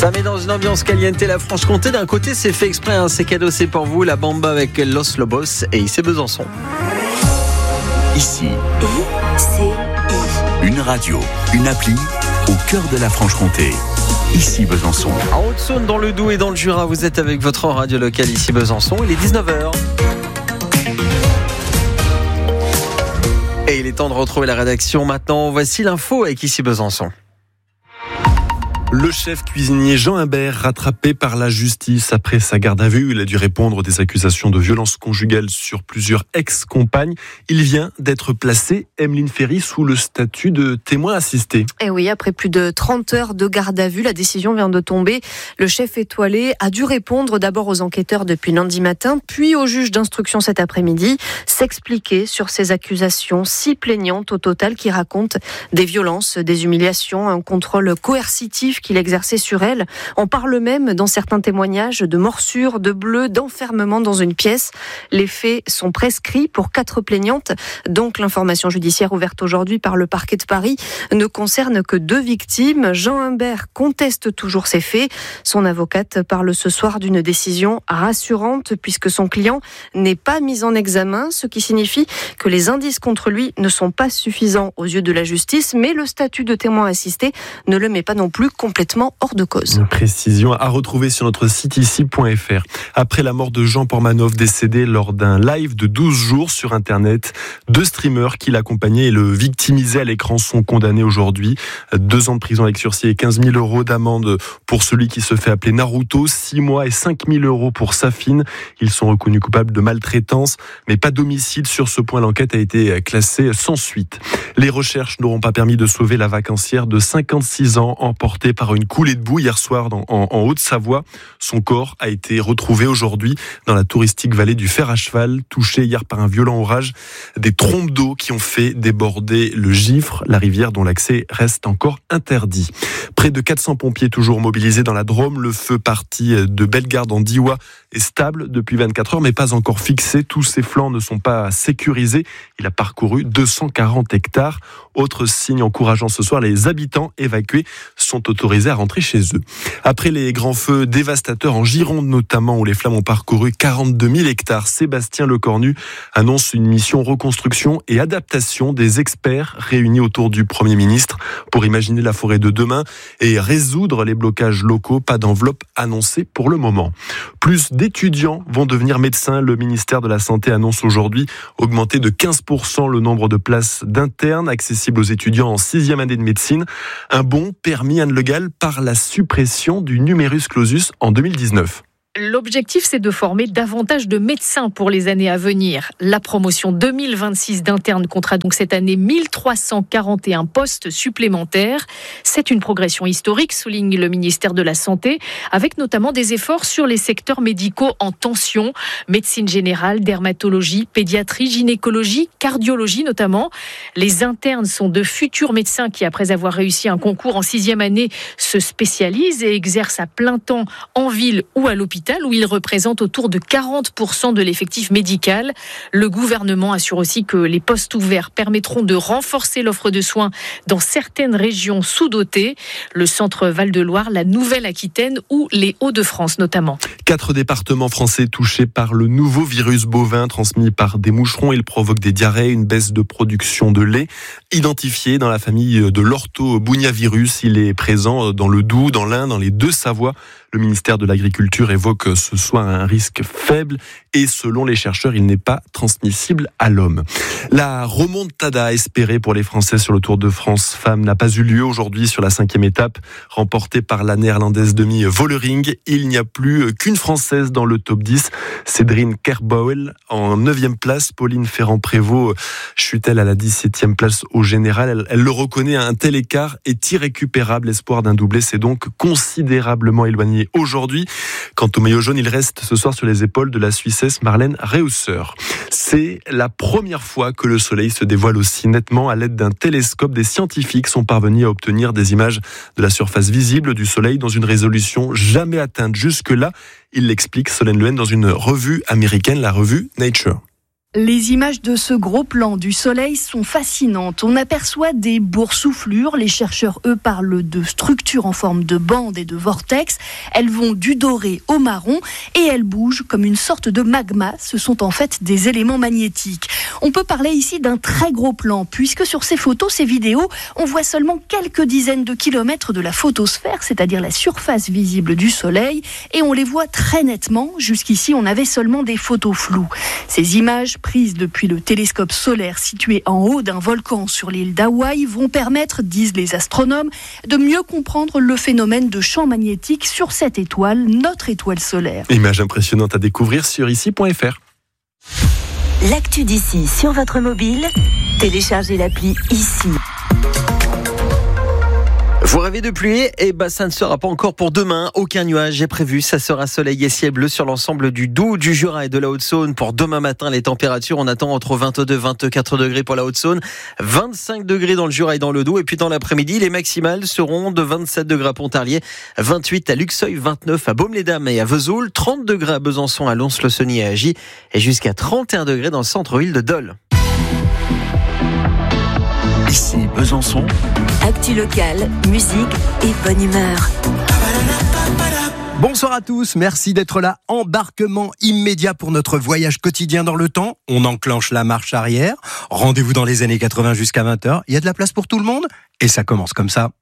Ça met dans une ambiance caliente la Franche-Comté. D'un côté, c'est fait exprès, c'est cadeau, c'est pour vous. La Bamba avec Los Lobos et ici Besançon. Ici, une radio, une appli au cœur de la Franche-Comté. Ici Besançon. En Haute-Saône, dans le Doubs et dans le Jura, vous êtes avec votre radio locale ici Besançon. Il est 19h. Et il est temps de retrouver la rédaction maintenant. Voici l'info avec ici Besançon. Le chef cuisinier Jean Imbert, rattrapé par la justice après sa garde à vue, il a dû répondre des accusations de violence conjugale sur plusieurs ex-compagnes. Il vient d'être placé, Emeline Ferry, sous le statut de témoin assisté. Et oui, après plus de 30 heures de garde à vue, la décision vient de tomber. Le chef étoilé a dû répondre d'abord aux enquêteurs depuis lundi matin, puis au juge d'instruction cet après-midi, s'expliquer sur ces accusations, 6 plaignantes au total qui racontent des violences, des humiliations, un contrôle coercitif qu'il exerçait sur elle. On parle même, dans certains témoignages, de morsures, de bleus, d'enfermement dans une pièce. Les faits sont prescrits pour 4 plaignantes. Donc l'information judiciaire ouverte aujourd'hui par le parquet de Paris ne concerne que 2 victimes. Jean Imbert conteste toujours ces faits. Son avocate parle ce soir d'une décision rassurante puisque son client n'est pas mis en examen, ce qui signifie que les indices contre lui ne sont pas suffisants aux yeux de la justice, mais le statut de témoin assisté ne le met pas non plus complètement hors de cause. Une précision à retrouver sur notre site ici.fr. Après la mort de Jean Pormanov, décédé lors d'un live de 12 jours sur Internet, 2 streamers qui l'accompagnaient et le victimisaient à l'écran sont condamnés aujourd'hui. 2 ans de prison avec sursis et 15 000 € d'amende pour celui qui se fait appeler Naruto, 6 mois et 5 000 € pour Safine. Ils sont reconnus coupables de maltraitance, mais pas d'homicide. Sur ce point, l'enquête a été classée sans suite. Les recherches n'auront pas permis de sauver la vacancière de 56 ans emportée par une coulée de boue hier soir en Haute-Savoie. Son corps a été retrouvé aujourd'hui dans la touristique vallée du Fer à Cheval, touché hier par un violent orage. Des trompes d'eau qui ont fait déborder le Gifre, la rivière dont l'accès reste encore interdit. Près de 400 pompiers toujours mobilisés dans la Drôme. Le feu parti de Bellegarde en Diois est stable depuis 24 heures, mais pas encore fixé. Tous ses flancs ne sont pas sécurisés. Il a parcouru 240 hectares. Autre signe encourageant ce soir, les habitants évacués sont autorisés à rentrer chez eux. Après les grands feux dévastateurs en Gironde notamment, où les flammes ont parcouru 42 000 hectares, Sébastien Lecornu annonce une mission reconstruction et adaptation des experts réunis autour du Premier ministre pour imaginer la forêt de demain et résoudre les blocages locaux. Pas d'enveloppe annoncée pour le moment. Plus d'étudiants vont devenir médecins. Le ministère de la Santé annonce aujourd'hui augmenter de 15% le nombre de places d'internes accessibles aux étudiants en 6e année de médecine. Un bon permis Anne Le Gall par la suppression du numerus clausus en 2019. L'objectif, c'est de former davantage de médecins pour les années à venir. La promotion 2026 d'internes comptera donc cette année 1341 postes supplémentaires. C'est une progression historique, souligne le ministère de la Santé, avec notamment des efforts sur les secteurs médicaux en tension, médecine générale, dermatologie, pédiatrie, gynécologie, cardiologie notamment. Les internes sont de futurs médecins qui, après avoir réussi un concours en 6e année, se spécialisent et exercent à plein temps en ville ou à l'hôpital, où il représente autour de 40% de l'effectif médical. Le gouvernement assure aussi que les postes ouverts permettront de renforcer l'offre de soins dans certaines régions sous-dotées, le centre Val-de-Loire, la Nouvelle-Aquitaine ou les Hauts-de-France notamment. 4 départements français touchés par le nouveau virus bovin transmis par des moucherons. Il provoque des diarrhées, une baisse de production de lait. Identifié dans la famille de l'orthobuniavirus, il est présent dans le Doubs, dans l'Ain, dans les 2 Savoies. Le ministère de l'Agriculture évoque ce soir un risque faible et selon les chercheurs, il n'est pas transmissible à l'homme. La remontada espérée pour les Français sur le Tour de France femmes n'a pas eu lieu aujourd'hui sur la 5e étape, remportée par la néerlandaise Demi Vollering. Il n'y a plus qu'une Française dans le top 10, Cédrine Kerbauer en 9e place. Pauline Ferrand-Prévot chute-t-elle à la 17e place au général. Elle le reconnaît, un tel écart est irrécupérable. L'espoir d'un doublé s'est donc considérablement éloigné aujourd'hui. Quant au maillot jaune, il reste ce soir sur les épaules de la Suissesse Marlène Reusser. C'est la première fois que le soleil se dévoile aussi nettement. À l'aide d'un télescope, des scientifiques sont parvenus à obtenir des images de la surface visible du soleil dans une résolution jamais atteinte jusque-là. Il l'explique, Solène Lehen, dans une revue américaine, la revue Nature. Les images de ce gros plan du soleil sont fascinantes. On aperçoit des boursouflures. Les chercheurs, eux, parlent de structures en forme de bande et de vortex. Elles vont du doré au marron et elles bougent comme une sorte de magma. Ce sont en fait des éléments magnétiques. On peut parler ici d'un très gros plan, puisque sur ces photos, ces vidéos, on voit seulement quelques dizaines de kilomètres de la photosphère, c'est-à-dire la surface visible du soleil, et on les voit très nettement. Jusqu'ici, on avait seulement des photos floues. Ces images prises depuis le télescope solaire situé en haut d'un volcan sur l'île d'Hawaï vont permettre, disent les astronomes, de mieux comprendre le phénomène de champ magnétique sur cette étoile, notre étoile solaire. Image impressionnante à découvrir sur ici.fr. L'actu d'ici sur votre mobile, téléchargez l'appli Ici. Vous rêvez de pluie ? Eh ben, ça ne sera pas encore pour demain. Aucun nuage est prévu. Ça sera soleil et ciel bleu sur l'ensemble du Doubs, du Jura et de la Haute-Saône. Pour demain matin, les températures, on attend entre 22 et 24 degrés pour la Haute-Saône, 25 degrés dans le Jura et dans le Doubs. Et puis dans l'après-midi, les maximales seront de 27 degrés à Pontarlier, 28 à Luxeuil, 29 à Baume-les-Dames et à Vesoul, 30 degrés à Besançon, à Lons-le-Saunier et à Agy, et jusqu'à 31 degrés dans le centre-ville de Dole. Ici Besançon. Actu locale, musique et bonne humeur. Bonsoir à tous, merci d'être là. Embarquement immédiat pour notre voyage quotidien dans le temps. On enclenche la marche arrière. Rendez-vous dans les années 80 jusqu'à 20h. Il y a de la place pour tout le monde et ça commence comme ça.